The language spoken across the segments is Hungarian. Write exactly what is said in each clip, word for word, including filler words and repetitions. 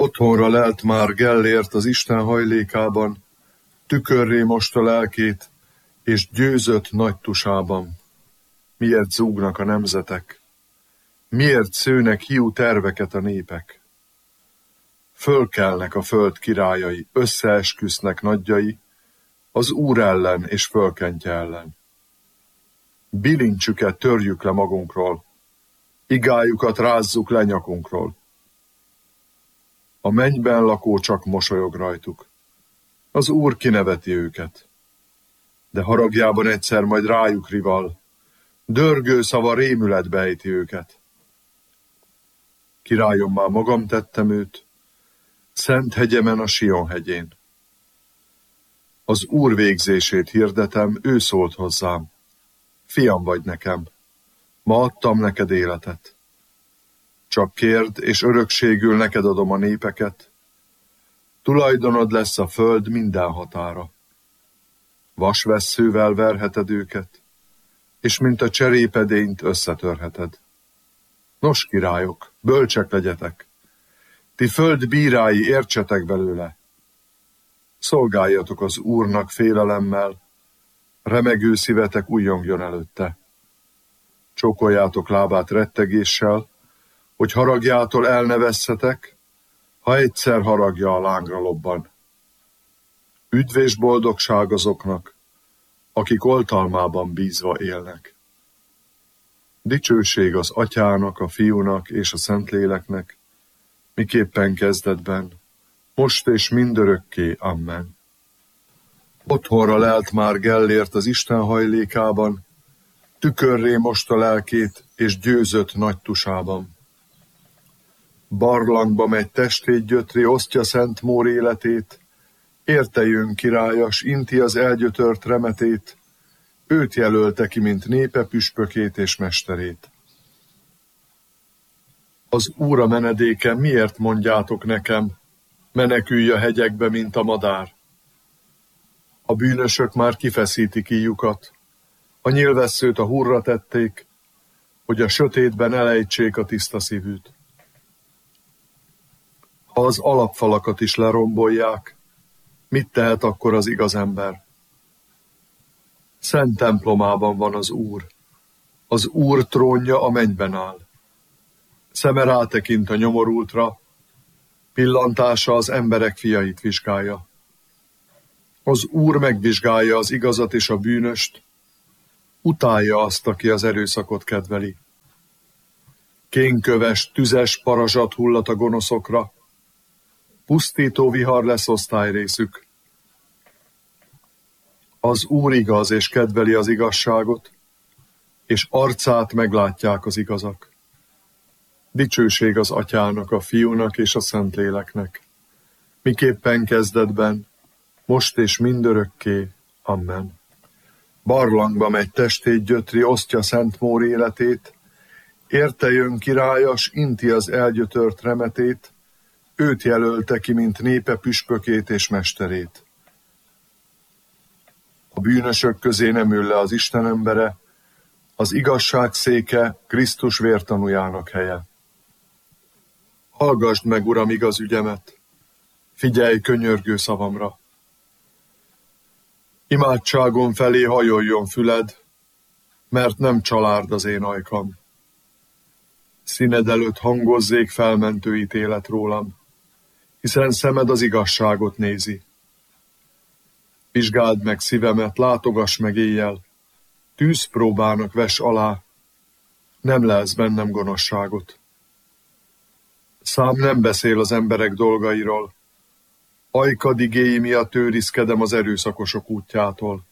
Otthonra lelt már Gellért az Isten hajlékában, tükörré mosta lelkét, és győzött nagy tusában. Miért zúgnak a nemzetek? Miért szőnek hiú terveket a népek? Fölkelnek a föld királyai, összeesküsznek nagyjai, az Úr ellen és fölkentje ellen. Bilincsüket törjük le magunkról, igájukat rázzuk le nyakunkról. A mennyben lakó csak mosolyog rajtuk. Az Úr kineveti őket. De haragjában egyszer majd rájuk rival, dörgő szava rémületbe ejti őket. Királyommá magam tettem őt, szent hegyemen a Sion hegyén. Az Úr végzését hirdetem, ő szólt hozzám. Fiam vagy nekem, ma adtam neked életet. Csak kérd, és örökségül neked adom a népeket. Tulajdonod lesz a föld minden határa. Vasvesszővel verheted őket, és mint a cserépedényt összetörheted. Nos, királyok, bölcsek legyetek, ti föld bírái, értsetek belőle. Szolgáljatok az Úrnak félelemmel, remegő szívetek újjongjon előtte. Csókoljátok lábát rettegéssel, hogy haragjától el ne vesszetek, ha egyszer haragja a lángra lobban. Üdv és boldogság azoknak, akik oltalmában bízva élnek. Dicsőség az Atyának, a Fiúnak és a Szentléleknek, miképpen kezdetben, most és mindörökké. Amen. Otthonra lelt már Gellért az Isten hajlékában, tükörré mosta lelkét, és győzött nagy tusában. Barlangba megy testét gyötri, osztja Szent Mór életét, érte jön királyas, inti az elgyötört remetét, őt jelölte ki, mint népe püspökét és mesterét. Az Úr a menedékem, miért mondjátok nekem, menekülj a hegyekbe, mint a madár? A bűnösök már kifeszítik íjukat, a nyilvesszőt a hurra tették, hogy a sötétben elejtsék a tiszta szívűt. Ha az alapfalakat is lerombolják, mit tehet akkor az igaz ember? Szent templomában van az Úr. Az Úr trónja a mennyben áll. Szeme rátekint a nyomorultra, pillantása az emberek fiait vizsgálja. Az Úr megvizsgálja az igazat és a bűnöst, utálja azt, aki az erőszakot kedveli. Kénköves, tüzes parazsat hullat a gonoszokra, pusztító vihar lesz osztályrészük. Az Úr igaz és kedveli az igazságot, és arcát meglátják az igazak. Dicsőség az Atyának, a Fiúnak és a Szentléleknek, miképpen kezdetben, most és mindörökké. Amen. Barlangba megy testét gyötri, osztja Szent Mór életét, érte jön királyas, inti az elgyötört remetét, őt jelölte ki, mint népe püspökét és mesterét. A bűnösök közé nem ül le az Isten embere, az igazság széke Krisztus vértanújának helye. Hallgasd meg, Uram, igaz ügyemet, figyelj könyörgő szavamra. Imádságom felé hajoljon füled, mert nem csalárd az én ajkam. Színed előtt hangozzék felmentő ítélet rólam, hiszen szemed az igazságot nézi. Vizsgáld meg szívemet, látogass meg éjjel, tűzpróbának vess alá, nem lelsz bennem gonoszságot. Szám nem beszél az emberek dolgairól, ajkad igéi miatt őrizkedem az erőszakosok útjától.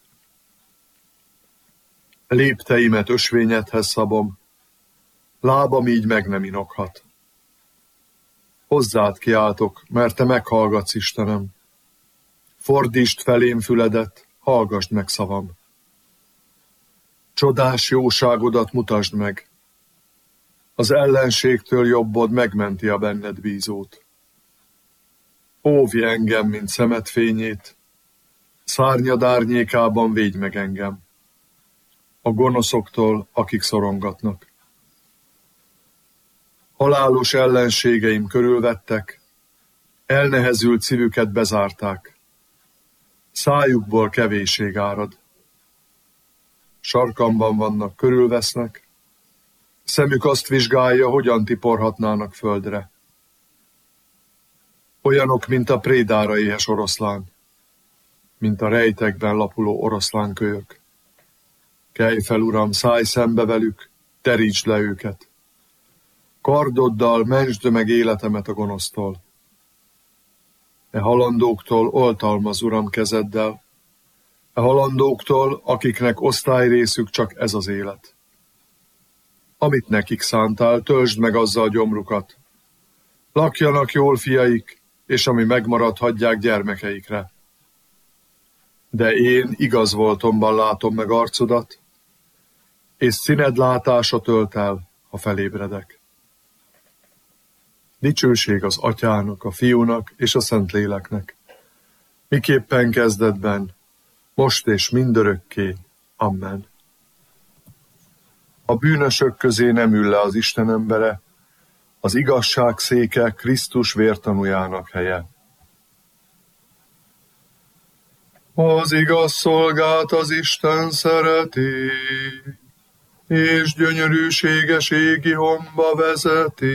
Lépteimet ösvényedhez szabom, lábam így meg nem inoghat. Hozzád kiáltok, mert te meghallgatsz, Istenem. Fordítsd felém füledet, hallgasd meg szavam. Csodás jóságodat mutasd meg. Az ellenségtől jobbod megmenti a benned bízót. Óvj engem, mint szemed fényét, szárnyad árnyékában védj meg engem. A gonoszoktól, akik szorongatnak. Halálos ellenségeim körülvettek, Elnehezült szívüket bezárták. Szájukból kevésség árad. Sarkamban vannak, körülvesznek. Szemük azt vizsgálja, hogyan tiporhatnának földre. Olyanok, mint a prédára éhes oroszlán, mint a rejtekben lapuló oroszlánkölyök. Kelj fel, Uram, szállj szembe velük, terítsd le őket. Kardoddal mentsd meg életemet a gonosztól. E halandóktól oltalmaz, Uram, kezeddel, e halandóktól, akiknek osztályrészük csak ez az élet. Amit nekik szántál, töltsd meg azzal gyomrukat. Lakjanak jól fiaik, és ami megmarad, hagyják gyermekeikre. De én igaz voltomban látom meg arcodat, és színed látása tölt el, ha felébredek. Dicsőség az Atyának, a Fiúnak és a Szentléleknek, miképpen kezdetben, most és mindörökké. Amen. A bűnösök közé nem ül le az Isten embere, az igazság széke Krisztus vértanújának helye. Az igaz szolgát az Isten szereti, és gyönyörűséges égi homba vezeti.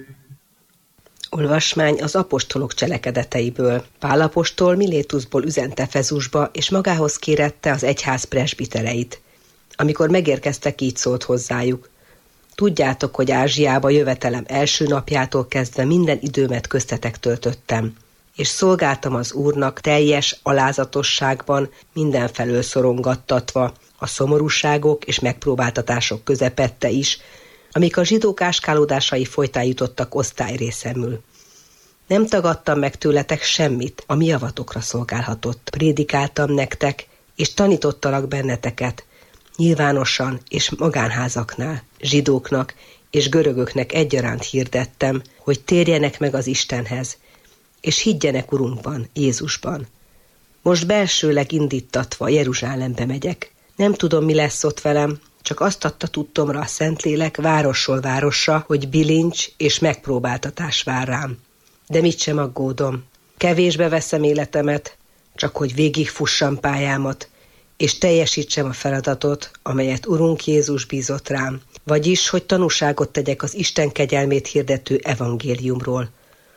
Olvasmány az apostolok cselekedeteiből. Pál apostol Milétuszból üzent Efezusba, és magához kérette az egyház presbitereit. Amikor megérkeztek, így szólt hozzájuk: Tudjátok, hogy Ázsiába jövetelem első napjától kezdve minden időmet köztetek töltöttem, és szolgáltam az Úrnak teljes alázatosságban, mindenfelől szorongattatva, a szomorúságok és megpróbáltatások közepette is, amik a zsidók áskálódásai folytán jutottak osztályrészemül. Nem tagadtam meg tőletek semmit, ami javatokra szolgálhatott. Prédikáltam nektek, és tanítottalak benneteket, nyilvánosan és magánházaknál, zsidóknak és görögöknek egyaránt hirdettem, hogy térjenek meg az Istenhez, és higgyenek Urunkban, Jézusban. Most belsőleg indítatva Jeruzsálembe megyek. Nem tudom, mi lesz ott velem, csak azt adta tudtomra a Szentlélek városról városra, hogy bilincs és megpróbáltatás vár rám. De mit sem aggódom. Kevésbe veszem életemet, csak hogy végigfussam pályámat, és teljesítsem a feladatot, amelyet Urunk Jézus bízott rám, vagyis, hogy tanúságot tegyek az Isten kegyelmét hirdető evangéliumról.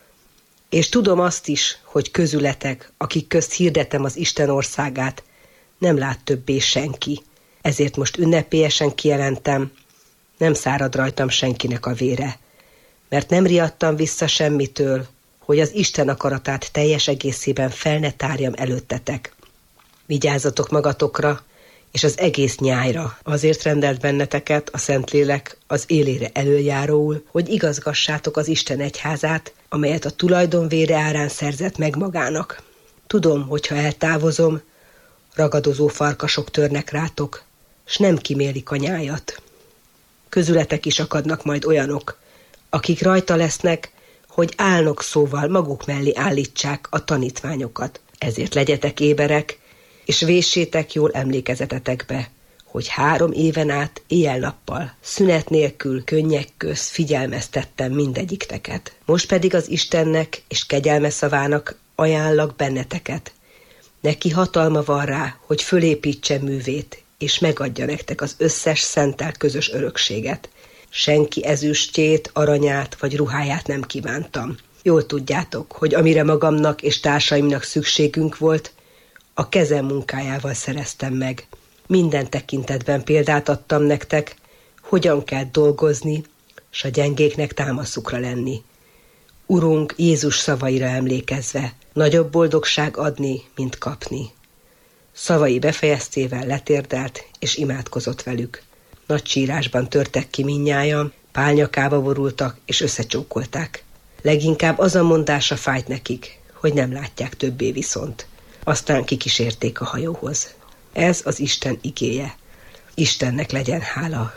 És tudom azt is, hogy közületek, akik közt hirdetem az Isten országát, nem lát többé senki. Ezért most ünnepélyesen kijelentem, nem szárad rajtam senkinek a vére, mert nem riadtam vissza semmitől, hogy az Isten akaratát teljes egészében fel ne tárjam előttetek. Vigyázzatok magatokra, és az egész nyájra. Azért rendelt benneteket a Szentlélek az élére elöljáróul, hogy igazgassátok az Isten egyházát, amelyet a tulajdon vére árán szerzett meg magának. Tudom, hogyha eltávozom, ragadozó farkasok törnek rátok, s nem kimélik a nyájat. Közületek is akadnak majd olyanok, akik rajta lesznek, hogy álnok szóval maguk mellé állítsák a tanítványokat. Ezért legyetek éberek, és véssétek jól emlékezetetekbe, hogy három éven át éjjel-nappal, szünet nélkül, könnyek közt figyelmeztettem mindegyikteket. Most pedig az Istennek és kegyelme szavának ajánlak benneteket. Neki hatalma van rá, hogy fölépítse művét, és megadja nektek az összes szenttel közös örökséget. Senki ezüstjét, aranyát vagy ruháját nem kívántam. Jól tudjátok, hogy amire magamnak és társaimnak szükségünk volt, a kezem munkájával szereztem meg. Minden tekintetben példát adtam nektek, hogyan kell dolgozni, s a gyengéknek támaszukra lenni. Urunk Jézus szavaira emlékezve, nagyobb boldogság adni, mint kapni. Szavai befejeztével letérdelt, és imádkozott velük. Nagy sírásban törtek ki mindnyájan, pálnyakába borultak, és összecsókolták. Leginkább az a mondása fájt nekik, hogy nem látják többé viszont. Aztán kikísérték a hajóhoz. Ez az Isten igéje. Istennek legyen hála.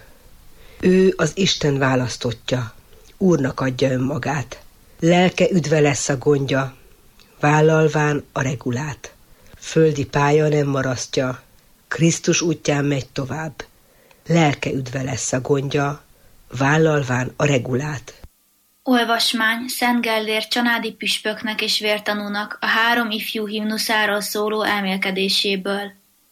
Ő az Isten választottja, Úrnak adja önmagát. Lelke üdve lesz a gondja, vállalván a regulát. Földi pálya nem marasztja, Krisztus útján megy tovább. Lelke üdve lesz a gondja, vállalván a regulát. Olvasmány Szent Gellért csanádi püspöknek és vértanúnak a három ifjú himnuszáról szóló elmélkedéséből.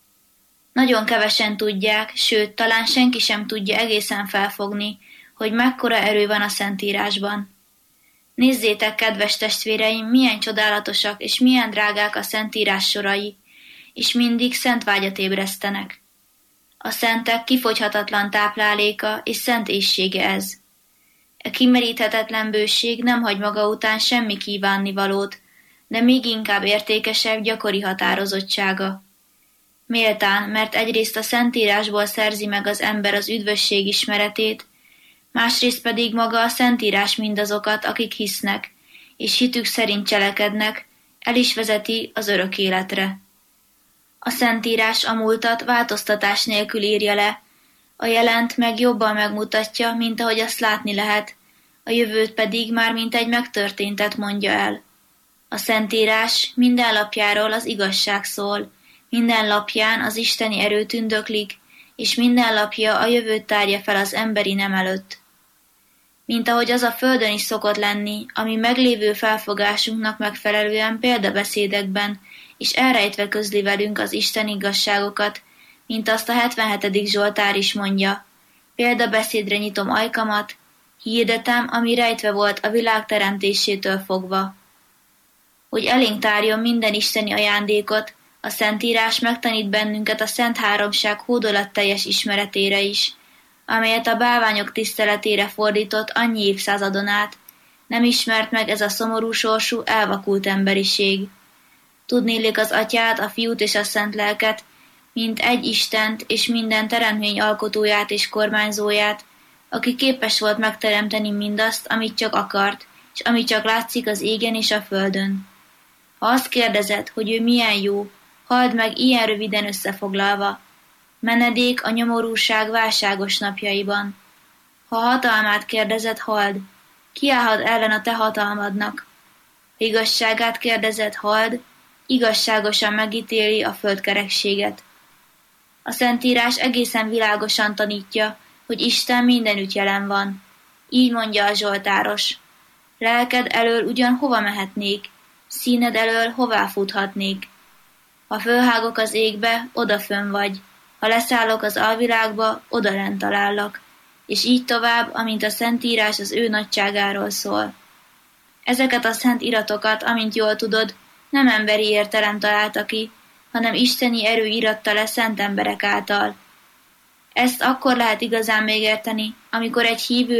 Nagyon kevesen tudják, sőt, talán senki sem tudja egészen felfogni, hogy mekkora erő van a Szentírásban. Nézzétek, kedves testvéreim, milyen csodálatosak és milyen drágák a Szentírás sorai, és mindig szent vágyat ébresztenek. A szentek kifogyhatatlan tápláléka és szent éhsége ez. E kimeríthetetlen bőség nem hagy maga után semmi kívánnivalót, de még inkább értékesebb gyakori határozottsága. Méltán, mert egyrészt a Szentírásból szerzi meg az ember az üdvösség ismeretét, másrészt pedig maga a Szentírás mindazokat, akik hisznek, és hitük szerint cselekednek, el is vezeti az örök életre. A Szentírás a múltat változtatás nélkül írja le, a jelent meg jobban megmutatja, mint ahogy azt látni lehet, a jövőt pedig már mint egy megtörténtet mondja el. A Szentírás minden lapjáról az igazság szól, minden lapján az isteni erő tündöklik, és minden lapja a jövőt tárja fel az emberi nem előtt. Mint ahogy az a földön is szokott lenni, ami meglévő felfogásunknak megfelelően példabeszédekben, és elrejtve közli velünk az Isten igazságokat, mint azt a hetvenhetedik Zsoltár is mondja. Példabeszédre nyitom ajkamat, hirdetem, ami rejtve volt a világ teremtésétől fogva. Hogy elénk tárjon minden isteni ajándékot, a Szentírás megtanít bennünket a Szent Háromság hódolatteljes ismeretére is, amelyet a bálványok tiszteletére fordított annyi évszázadon át, nem ismert meg ez a szomorú sorsú, elvakult emberiség. Tudnélik az Atyát, a Fiút és a Szent Lelket, mint egy Istent és minden teremtmény alkotóját és kormányzóját, aki képes volt megteremteni mindazt, amit csak akart, és ami csak látszik az égen és a földön. Ha azt kérdezed, hogy ő milyen jó, halld meg ilyen röviden összefoglalva. Menedék a nyomorúság válságos napjaiban. Ha hatalmát kérdezed, halld, kiállhat ellen a te hatalmadnak. Ha igazságát kérdezed, halld, igazságosan megítéli a földkerekséget. A Szentírás egészen világosan tanítja, hogy Isten mindenütt jelen van. Így mondja a Zsoltáros. Lelked elől ugyan hova mehetnék, színed elől hová futhatnék. Ha fölhágok az égbe, odafönn vagy, ha leszállok az alvilágba, odalent talállak, és így tovább, amint a Szentírás az ő nagyságáról szól. Ezeket a szent iratokat, amint jól tudod, nem emberi értelem találta ki, hanem isteni erő íratta le szent emberek által. Ezt akkor lehet igazán megérteni, amikor egy hívő